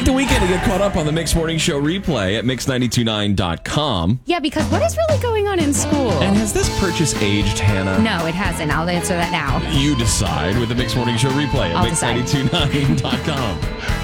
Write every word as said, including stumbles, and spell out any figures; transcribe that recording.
the weekend to get caught up on the Mix Morning Show replay at mix nine two nine dot com. Yeah, because what is really going on in school? And has this purchase aged, Hannah? No, it hasn't. I'll answer that now. You decide with the Mix Morning Show replay at I'll mix nine two nine dot com.